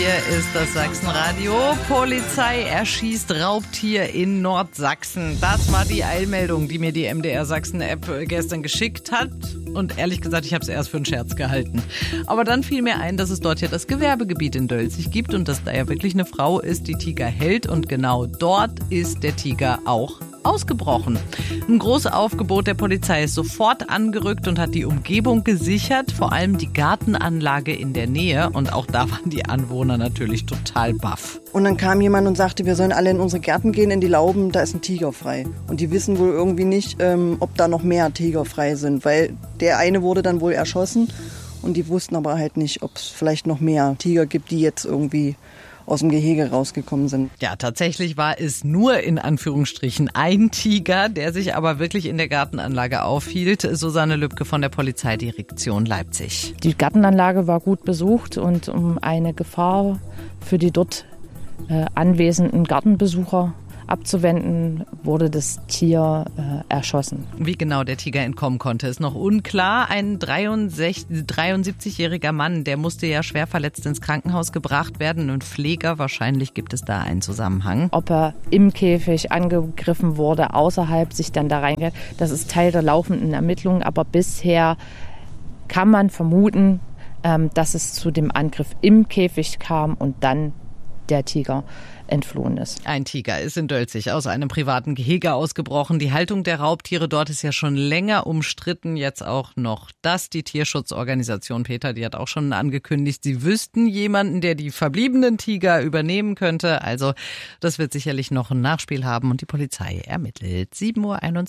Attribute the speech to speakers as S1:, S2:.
S1: Hier ist das Sachsenradio. Polizei erschießt Raubtier in Nordsachsen. Das war die Eilmeldung, die mir die MDR Sachsen-App gestern geschickt hat. Und ehrlich gesagt, ich habe es erst für einen Scherz gehalten. Aber dann fiel mir ein, dass es dort ja das Gewerbegebiet in Dölzig gibt und dass da ja wirklich eine Frau ist, die Tiger hält. Und genau dort ist der Tiger auch ausgebrochen. Ein großes Aufgebot der Polizei ist sofort angerückt und hat die Umgebung gesichert, vor allem die Gartenanlage in der Nähe. Und auch da waren die Anwohner natürlich total baff.
S2: Und dann kam jemand und sagte, wir sollen alle in unsere Gärten gehen, in die Lauben, da ist ein Tiger frei. Und die wissen wohl irgendwie nicht, ob da noch mehr Tiger frei sind, weil der eine wurde dann wohl erschossen und die wussten aber halt nicht, ob es vielleicht noch mehr Tiger gibt, die jetzt irgendwie aus dem Gehege rausgekommen sind.
S1: Ja, tatsächlich war es nur in Anführungsstrichen ein Tiger, der sich aber wirklich in der Gartenanlage aufhielt. Susanne Lübke von der Polizeidirektion Leipzig.
S3: Die Gartenanlage war gut besucht und um eine Gefahr für die dort anwesenden Gartenbesucher abzuwenden, wurde das Tier erschossen.
S1: Wie genau der Tiger entkommen konnte, ist noch unklar. Ein 73-jähriger Mann, der musste ja schwer verletzt ins Krankenhaus gebracht werden. Ein Pfleger, wahrscheinlich gibt es da einen Zusammenhang.
S3: Ob er im Käfig angegriffen wurde, außerhalb sich dann da reingeht, das ist Teil der laufenden Ermittlungen. Aber bisher kann man vermuten, dass es zu dem Angriff im Käfig kam und dann der Tiger entflohen ist.
S1: Ein Tiger ist in Dölzig aus einem privaten Gehege ausgebrochen. Die Haltung der Raubtiere dort ist ja schon länger umstritten. Jetzt auch noch das. Die Tierschutzorganisation Peter, die hat auch schon angekündigt, sie wüssten jemanden, der die verbliebenen Tiger übernehmen könnte. Also das wird sicherlich noch ein Nachspiel haben und die Polizei ermittelt. 7:21 Uhr.